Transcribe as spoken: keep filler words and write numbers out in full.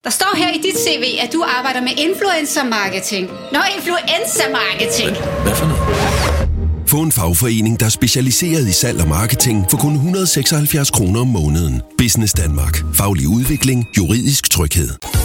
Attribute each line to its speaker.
Speaker 1: Der står her i dit C V, at du arbejder med influencer marketing. Nå, influencer marketing.
Speaker 2: Hvad for noget?
Speaker 3: Få en fagforening, der er specialiseret i salg og marketing for kun et hundrede og seksoghalvfjerds kroner om måneden. Business Danmark. Faglig udvikling. Juridisk tryghed.